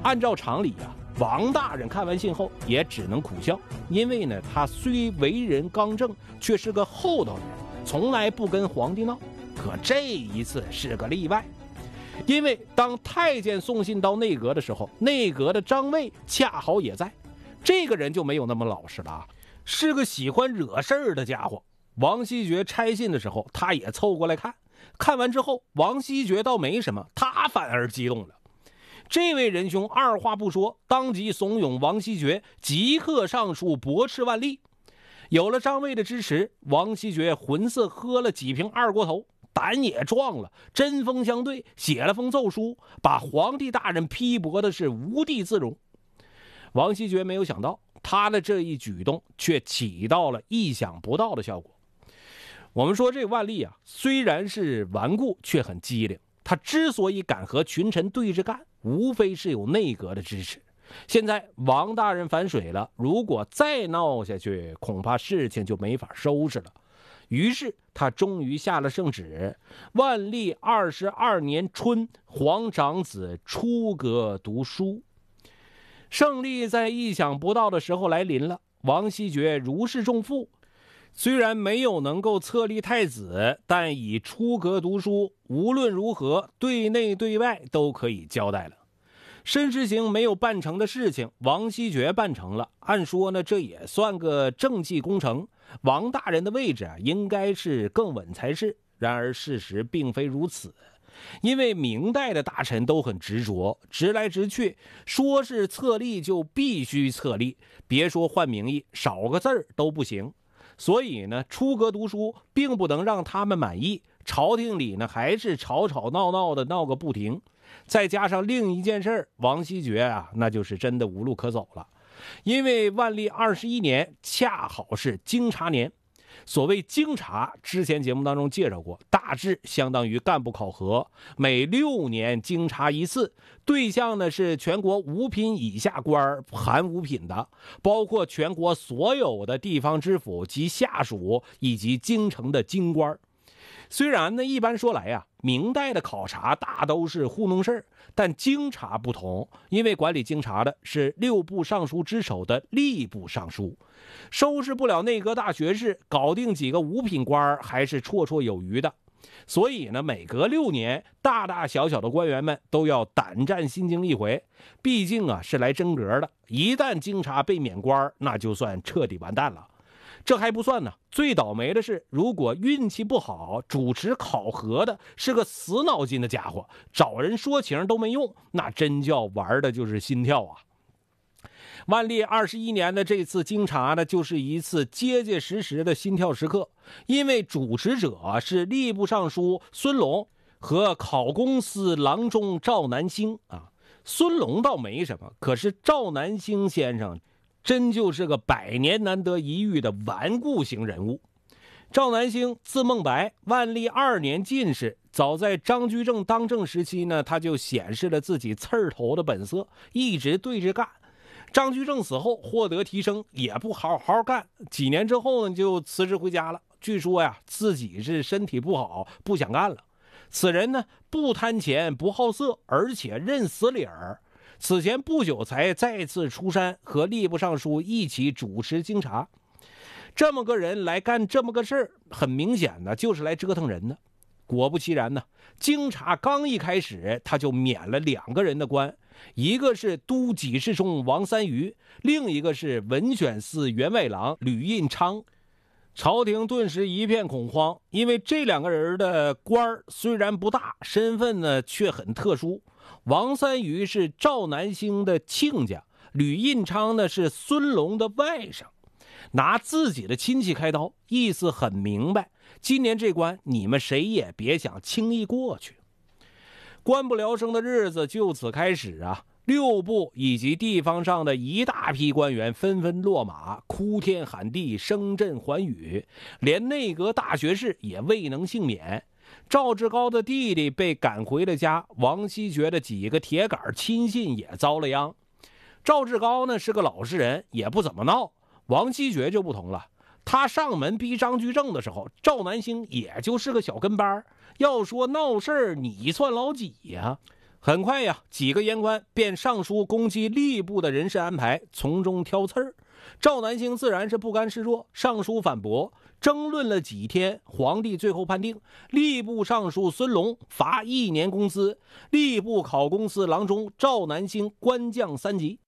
按照常理啊，王大人看完信后也只能苦笑，因为呢，他虽为人刚正，却是个厚道人，从来不跟皇帝闹。可这一次是个例外，因为当太监送信到内阁的时候，内阁的张卫恰好也在。这个人就没有那么老实了啊，是个喜欢惹事儿的家伙。王希爵拆信的时候，他也凑过来看，看完之后，王希爵倒没什么，他反而激动了。这位仁兄二话不说，当即怂恿王希爵即刻上书驳斥万历。有了张卫的支持，王希爵浑色喝了几瓶二锅头，胆也壮了，针锋相对，写了封奏书，把皇帝大人批驳的是无地自容。王希爵没有想到，他的这一举动却起到了意想不到的效果。我们说这万历啊，虽然是顽固，却很机灵。他之所以敢和群臣对着干，无非是有内阁的支持。现在王大人反水了，如果再闹下去，恐怕事情就没法收拾了。于是他终于下了圣旨：万历22年春，皇长子出阁读书。胜利在意想不到的时候来临了。王希爵如释重负，虽然没有能够册立太子，但以出阁读书，无论如何对内对外都可以交代了。申时行没有办成的事情，王希爵办成了。按说呢，这也算个政绩工程，王大人的位置应该是更稳才是。然而事实并非如此，因为明代的大臣都很执着，直来直去，说是册立就必须册立，别说换名义，少个字儿都不行。所以呢，出阁读书并不能让他们满意，朝廷里呢还是吵吵闹闹的闹个不停。再加上另一件事，王希爵啊，那就是真的无路可走了。因为万历21年恰好是京察年。所谓京察，之前节目当中介绍过，大致相当于干部考核，每6年京察一次，对象呢是全国5品以下官，含5品的，包括全国所有的地方知府及下属以及京城的京官。虽然呢，一般说来啊，明代的考察大都是糊弄事儿，但京察不同，因为管理京察的是6部尚书之首的吏部尚书，收拾不了内阁大学士，搞定几个5品官还是绰绰有余的。所以呢，每隔6年，大大小小的官员们都要胆战心惊一回，毕竟啊是来真格的，一旦京察被免官，那就算彻底完蛋了。这还不算呢，最倒霉的是，如果运气不好，主持考核的是个死脑筋的家伙，找人说情都没用，那真叫玩的就是心跳啊。万历21年的这次京察呢，就是一次结结实实的心跳时刻，因为主持者是吏部尚书孙龙和考功司郎中赵南星啊。孙龙倒没什么，可是赵南星先生真就是个100年难得一遇的顽固型人物。赵南星字孟白，万历2年进士。早在张居正当政时期呢，他就显示了自己刺儿头的本色，一直对着干。张居正死后获得提升，也不好好干，几年之后呢就辞职回家了。据说呀，自己是身体不好，不想干了。此人呢，不贪钱，不好色，而且认死理儿。此前不久才再次出山，和吏部尚书一起主持京察。这么个人来干这么个事儿，很明显的就是来折腾人的。果不其然呢，京察刚一开始，他就免了2个人的官，一个是都给事中王三余，另一个是文选司员外郎吕印昌。朝廷顿时一片恐慌，因为这2个人的官虽然不大，身份呢却很特殊。王三余是赵南星的亲家，吕印昌呢是孙龙的外甥，拿自己的亲戚开刀，意思很明白，今年这关你们谁也别想轻易过去。官不聊生的日子就此开始啊！6部以及地方上的一大批官员纷纷落马，哭天喊地，声震寰宇，连内阁大学士也未能幸免。赵志高的弟弟被赶回了家，王希爵的几个铁杆亲信也遭了殃。赵志高呢是个老实人，也不怎么闹。王希爵就不同了，他上门逼张居正的时候，赵南星也就是个小跟班，要说闹事儿，你算老几呀？ 很快呀，几个言官便上书攻击吏部的人事安排，从中挑刺儿。赵南星自然是不甘示弱，上书反驳。争论了几天，皇帝最后判定吏部尚书孙龙罚1年工资，吏部考功司郎中赵南星官降3级。